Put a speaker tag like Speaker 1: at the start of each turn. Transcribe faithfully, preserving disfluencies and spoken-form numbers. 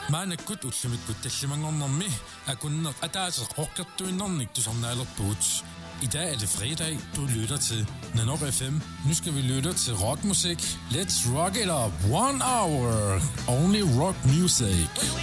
Speaker 1: Maana kut ullimit kuttallimangornermi akunner ataase rockertuinnernik tusarnaalerpuut. I dag er det fredag, du lytter til Nanok F M. Nu skal vi lytte til rockmusik. Let's rock it up. One hour. Only rock music.